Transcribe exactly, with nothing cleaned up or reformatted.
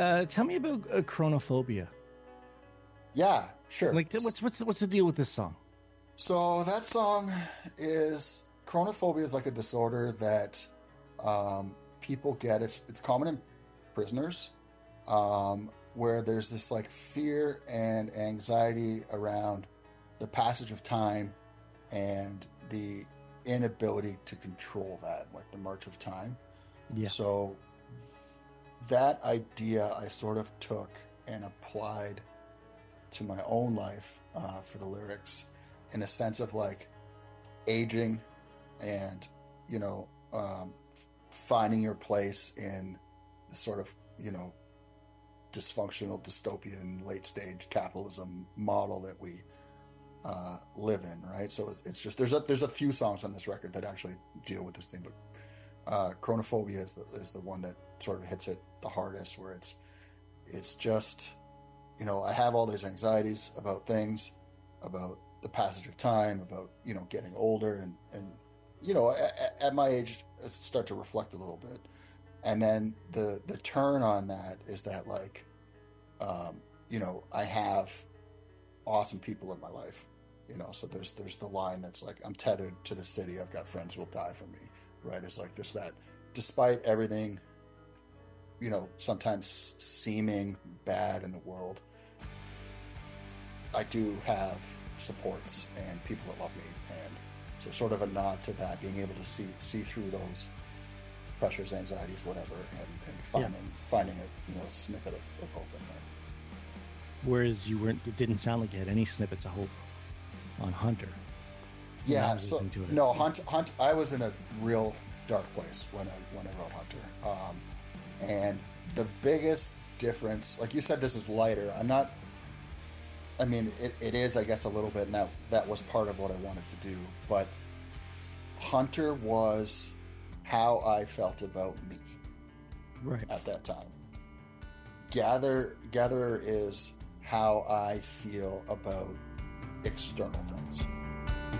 uh, tell me about uh, Chronophobia. Yeah, sure. Like, what's what's the, what's the deal with this song? So that song is chronophobia is like a disorder that um, people get. It's it's common in prisoners, um, where there's this like fear and anxiety around the passage of time and the inability to control that, like the march of time. Yeah. So that idea I sort of took and applied to my own life uh, for the lyrics in a sense of like aging and, you know, um, finding your place in the sort of, you know, dysfunctional dystopian late stage capitalism model that we uh, live in, right? So it's, it's just there's a there's a few songs on this record that actually deal with this thing, but uh, Chronophobia is the is the one that sort of hits it the hardest, where it's it's just, you know, I have all these anxieties about things, about the passage of time, about, you know, getting older, and and you know, at, at my age, I start to reflect a little bit, and then the the turn on that is that like, um, you know, I have awesome people in my life, you know. So there's there's the line that's like, I'm tethered to the city, I've got friends who'll die for me, right? It's like this, that despite everything, you know, sometimes seeming bad in the world, I do have supports and people that love me, and so sort of a nod to that, being able to see see through those pressures, anxieties, whatever, and, and finding yeah. finding a, you know, a snippet of, of hope in there. Whereas you weren't, it didn't sound like you had any snippets of hope on Hunter. Yeah, so no, Hunt, Hunt. I was in a real dark place when I when I wrote Hunter, um, and the biggest difference, like you said, this is lighter. I'm not. I mean, it, it is, I guess, a little bit, and that that was part of what I wanted to do. But Hunter was how I felt about me, right, at that time. Gather Gatherer is how I feel about external things.